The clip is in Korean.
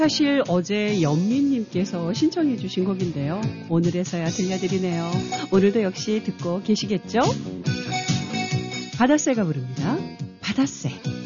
사실 어제 연민님께서 신청해 주신 곡인데요. 오늘에서야 들려드리네요. 오늘도 역시 듣고 계시겠죠? 바닷새가 부릅니다. 바닷새.